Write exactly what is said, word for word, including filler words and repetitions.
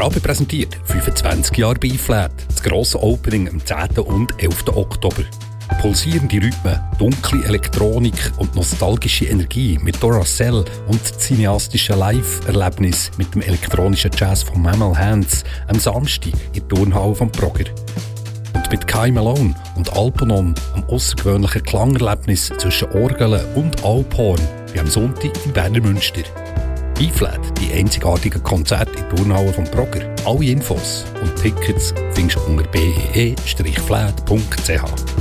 Gabi präsentiert fünfundzwanzig Jahre B-Flat. Das grosse Opening am zehnten und elften Oktober. Pulsierende Rhythmen, dunkle Elektronik und nostalgische Energie mit Duracell und cineastische Live-Erlebnis mit dem elektronischen Jazz von Mammal Hands am Samstag in der Turnhalle vom Progger. Und mit Kai Malone und Alponon am außergewöhnlichen Klangerlebnis zwischen Orgeln und Alphorn wie am Sonntag im Berner Münster. B-Flat, die einzigartigen Konzerte in der Turnhalle vom Progger. Alle Infos und Tickets findest du unter b e e flat punkt c h.